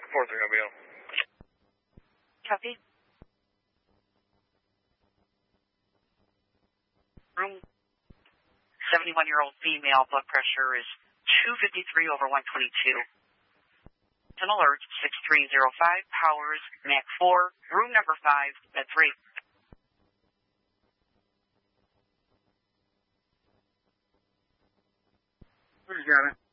4-3, I'll be on. Copy. Room 71-year-old female, blood pressure is 253 over 122. An alert, 6305, Powers, MAC 4, room number 5, bed 3. Who's got it?